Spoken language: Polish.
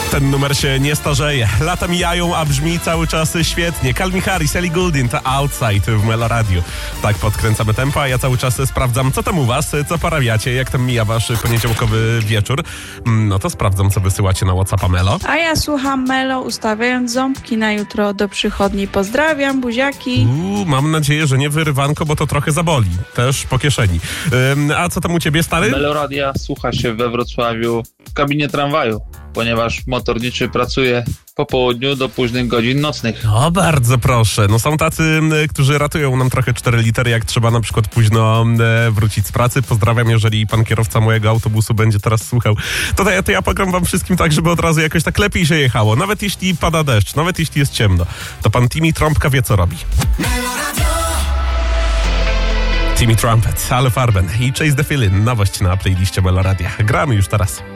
Ten numer się nie starzeje. Lata mijają, a brzmi cały czas świetnie. Calvin Harris, Ellie Goulding, to Outside w Melo Radio. Tak podkręcamy tempo, a ja cały czas sprawdzam, co tam u was, co porabiacie, jak tam mija wasz poniedziałkowy wieczór. No to sprawdzam, co wysyłacie na WhatsAppa Melo. A ja słucham Melo, ustawiając ząbki na jutro do przychodni. Pozdrawiam, buziaki. Mam nadzieję, że nie wyrywanko, bo to trochę zaboli. Też po kieszeni. A co tam u ciebie, stary? Melo Radia słucha się we Wrocławiu w kabinie tramwaju, ponieważ motorniczy pracuje po południu do późnych godzin nocnych. O, bardzo proszę. No są tacy, którzy ratują nam trochę 4 litery, jak trzeba na przykład późno wrócić z pracy. Pozdrawiam, jeżeli pan kierowca mojego autobusu będzie teraz słuchał. To ja pogram wam wszystkim tak, żeby od razu jakoś tak lepiej się jechało. Nawet jeśli pada deszcz, nawet jeśli jest ciemno. To pan Timmy Trąbka wie, co robi. Timmy Trumpet, Ale Farben i Chase the Feeling. Nowość na playliście Melo Radia. Gramy już teraz.